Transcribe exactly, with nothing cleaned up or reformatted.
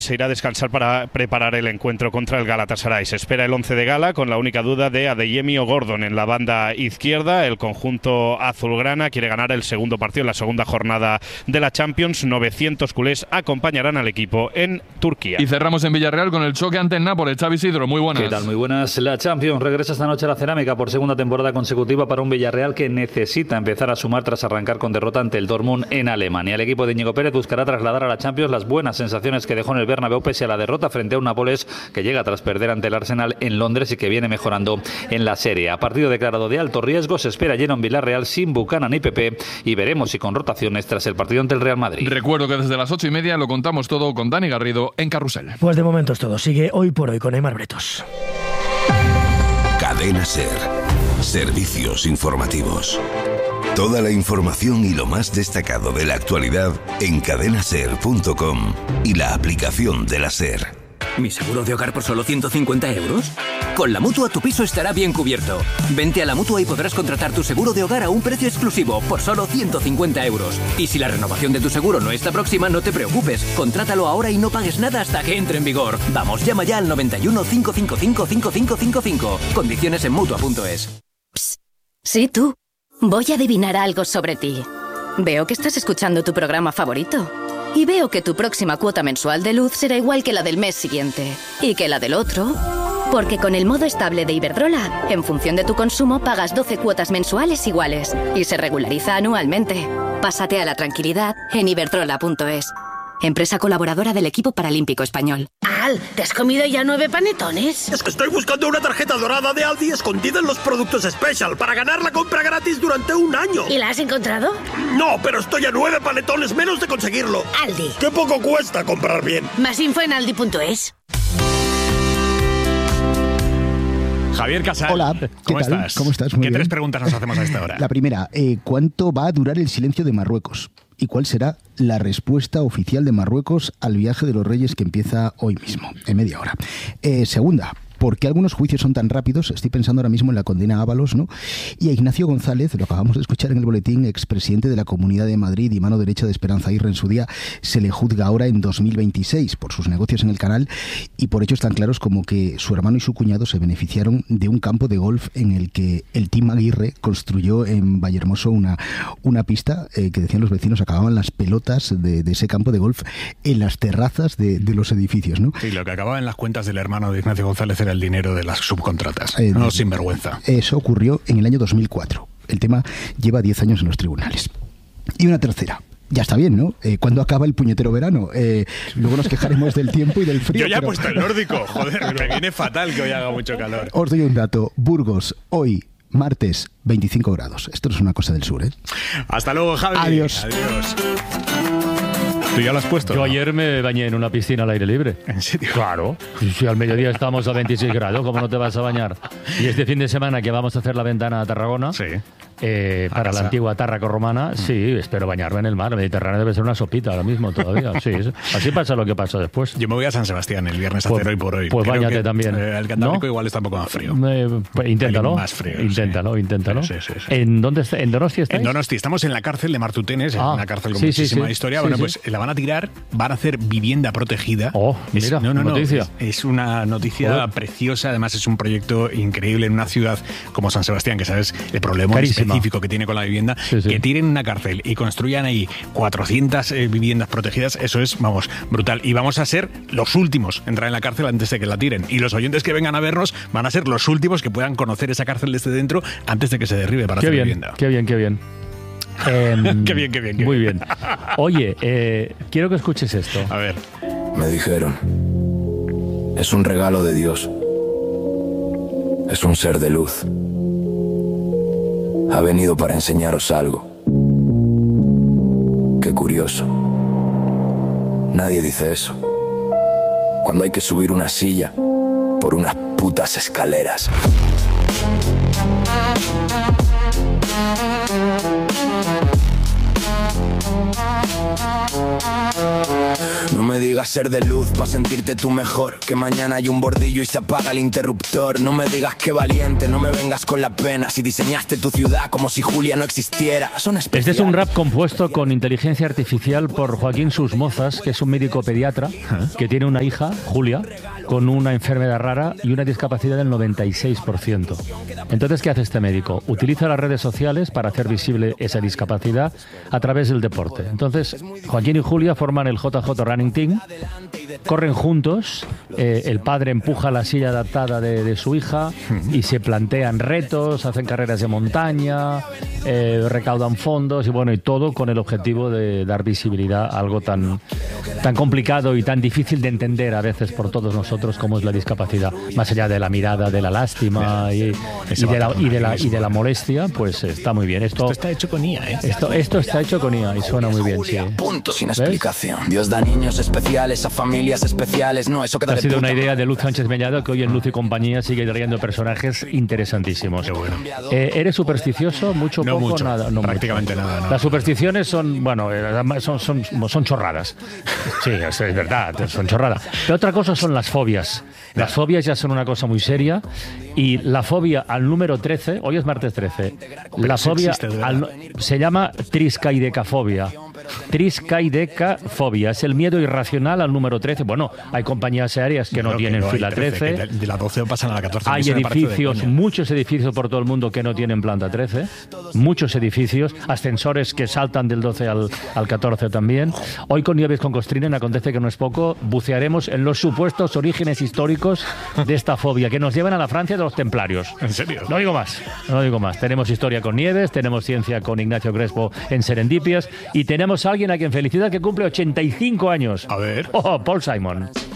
Se irá a descansar para preparar el encuentro contra el Galatasaray. Se espera el once de gala con la única duda de Adeyemi o Gordon en la banda izquierda. El conjunto azulgrana quiere ganar el segundo partido en la segunda jornada de la Champions. novecientos culés acompañarán al equipo en Turquía. Y cerramos en Villarreal con el choque ante el Nápoles. Xavi Isidro, muy buenas. ¿Qué tal? Muy buenas. La Champions regresa esta noche a la cerámica por segunda temporada consecutiva para un Villarreal que necesita empezar a sumar tras arrancar con derrota ante el Dortmund en Alemania. El equipo de Íñigo Pérez buscará trasladar a la Champions las buenas sensaciones que dejó en el Bernabéu pese a la derrota frente a un Nápoles que llega tras perder ante el Arsenal en Londres y que viene mejorando en la Serie A. Partido declarado de alto riesgo, se espera lleno en Villarreal sin Buchanan y Pepe y veremos si con rotaciones tras el partido ante el Real Madrid. Recuerdo que desde las ocho y media lo contamos todo con Dani Garrido en Carrusel. Pues de momento es todo. Sigue Hoy por Hoy con Aimar Bretos. Cadena SER. Servicios informativos. Toda la información y lo más destacado de la actualidad en cadena ser punto com y la aplicación de la SER. ¿Mi seguro de hogar por solo ciento cincuenta euros? Con la Mutua tu piso estará bien cubierto. Vente a la Mutua y podrás contratar tu seguro de hogar a un precio exclusivo por solo ciento cincuenta euros. Y si la renovación de tu seguro no está próxima, no te preocupes. Contrátalo ahora y no pagues nada hasta que entre en vigor. Vamos, llama ya al noventa y uno, cinco cinco cinco, cinco cinco cinco cinco. Condiciones en Mutua punto es. Psst. Sí, tú. Voy a adivinar algo sobre ti. Veo que estás escuchando tu programa favorito. Y veo que tu próxima cuota mensual de luz será igual que la del mes siguiente. Y que la del otro. Porque con el modo estable de Iberdrola, en función de tu consumo, pagas doce cuotas mensuales iguales. Y se regulariza anualmente. Pásate a la tranquilidad en iberdrola punto es. Empresa colaboradora del equipo paralímpico español. Al, ¿te has comido ya nueve panetones? Es que estoy buscando una tarjeta dorada de Aldi escondida en los productos Special para ganar la compra gratis durante un año. ¿Y la has encontrado? No, pero estoy a nueve panetones menos de conseguirlo. Aldi. ¡Qué poco cuesta comprar bien! Más info en aldi punto es. Javier Casal, hola, ¿cómo ¿qué tal? estás? ¿Cómo estás? Muy ¿Qué bien. tres preguntas nos hacemos a esta hora? La primera, eh, ¿cuánto va a durar el silencio de Marruecos? ¿Y cuál será la respuesta oficial de Marruecos al viaje de los Reyes que empieza hoy mismo, en media hora? Eh, segunda, ¿por qué algunos juicios son tan rápidos? Estoy pensando ahora mismo en la condena a Ábalos, ¿no? Y a Ignacio González, lo acabamos de escuchar en el boletín, expresidente de la Comunidad de Madrid y mano derecha de Esperanza Aguirre en su día, se le juzga ahora en dos mil veintiséis por sus negocios en el canal y por hechos tan claros como que su hermano y su cuñado se beneficiaron de un campo de golf en el que el Team Aguirre construyó en Vallehermoso una, una pista eh, que decían los vecinos acababan las pelotas de, de ese campo de golf en las terrazas de, de los edificios, ¿no? Sí, lo que acababa en las cuentas del hermano de Ignacio González era el dinero de las subcontratas. Eh, no, sinvergüenza. Eso ocurrió en el año dos mil cuatro. El tema lleva diez años en los tribunales. Y una tercera. Ya está bien, ¿no? Eh, ¿Cuándo acaba el puñetero verano? Eh, luego nos quejaremos del tiempo y del frío. Yo ya pero... he puesto el nórdico. Joder, me viene fatal que hoy haga mucho calor. Os doy un dato. Burgos, hoy, martes, veinticinco grados. Esto no es una cosa del sur, ¿eh? Hasta luego, Javi. Adiós. Adiós. ¿Tú ya lo has puesto? Yo ayer me bañé en una piscina al aire libre. ¿En serio? Claro. Si al mediodía estamos a veintiséis grados, ¿cómo no te vas a bañar? Y este fin de semana que vamos a hacer la ventana a Tarragona, sí. eh, para casa. la antigua Tárraco romana, mm. sí, espero bañarme en el mar. El Mediterráneo debe ser una sopita ahora mismo todavía. Sí, así pasa lo que pasa después. Yo me voy a San Sebastián el viernes a pues, hacer hoy por hoy. Pues Creo báñate que, también. Eh, el Cantábrico ¿no? igual está un poco más frío. Eh, pues, inténtalo. Más frío. Inténtalo, sí. inténtalo. Sí, sí, sí. ¿En dónde está? ¿En Donosti estáis? En Donosti. Estamos en la cárcel de Martutenes, ah, una cárcel con sí, muchísima sí, sí. historia. Sí, bueno, sí. pues la van a tirar, van a hacer vivienda protegida. Oh, es, mira, no, no, noticia. No, es, es una noticia Joder. preciosa. Además, es un proyecto increíble en una ciudad como San Sebastián, que sabes el problema Carísima. específico que tiene con la vivienda. Sí, sí. Que tiren una cárcel y construyan ahí cuatrocientas eh, viviendas protegidas, eso es, vamos, brutal. Y vamos a ser los últimos en entrar en la cárcel antes de que la tiren. Y los oyentes que vengan a vernos van a ser los últimos que puedan conocer esa cárcel desde dentro antes de que se derribe para qué hacer bien, vivienda. Qué bien, qué bien. Eh, qué bien, qué bien. Qué muy bien. bien. Oye, eh, quiero que escuches esto. A ver. Me dijeron, es un regalo de Dios. Es un ser de luz. Ha venido para enseñaros algo. Qué curioso. Nadie dice eso. Cuando hay que subir una silla por unas putas escaleras. No me digas ser de luz para sentirte tú mejor, que mañana hay un bordillo y se apaga el interruptor. No me digas que valiente, no me vengas con la pena, si diseñaste tu ciudad como si Julia no existiera. Son especiales. Este es un rap compuesto con inteligencia artificial por Joaquín Susmozas, que es un médico pediatra que tiene una hija, Julia, con una enfermedad rara y una discapacidad del noventa y seis por ciento. Entonces, ¿qué hace este médico? Utiliza las redes sociales para hacer visible esa discapacidad a través del deporte. Entonces, Joaquín y Julia forman el J J Running Team, corren juntos, eh, el padre empuja la silla adaptada de, de su hija y se plantean retos, hacen carreras de montaña, eh, recaudan fondos y bueno, y todo con el objetivo de dar visibilidad a algo tan, tan complicado y tan difícil de entender a veces por todos nosotros como es la discapacidad, más allá de la mirada, de la lástima y, y, de, la, y, de, la, y de la molestia, pues está muy bien. Esto, esto está hecho con I A, ¿eh? Esto, esto está hecho con I A y suena muy bien, sí. Punto sin explicación. Dios da niños especiales a familias especiales. No, eso queda Ha de sido puta una idea de Luz Sánchez Mellado, que hoy en Luz y Compañía sigue trayendo personajes interesantísimos. Qué bueno. Eh, ¿Eres supersticioso? ¿Mucho, No poco? mucho, Nada. No prácticamente mucho. nada, no. Las supersticiones son, bueno, eh, son, son, son chorradas. Sí, es, es verdad, son chorradas. Pero otra cosa son las fobias. Las fobias ya son una cosa muy seria y la fobia al número trece, hoy es martes trece, la fobia al, se llama triscaidecafobia. Triscaidecafobia es el miedo irracional al número trece. Bueno, hay compañías aéreas que no, no tienen que no fila trece. trece. De la doce pasan a la catorce. Hay edificios, muchos edificios por todo el mundo que no tienen planta trece. Muchos edificios, ascensores que saltan del doce al, al catorce también. Hoy con Nieves con Costrinen, acontece que no es poco, bucearemos en los supuestos orígenes históricos de esta fobia, que nos llevan a la Francia de los templarios. ¿En serio? No digo más, no digo más. Tenemos historia con Nieves, tenemos ciencia con Ignacio Crespo en Serendipias y tenemos a alguien a quien felicitar que cumple ochenta y cinco años. A ver. Oh, Paul Simon.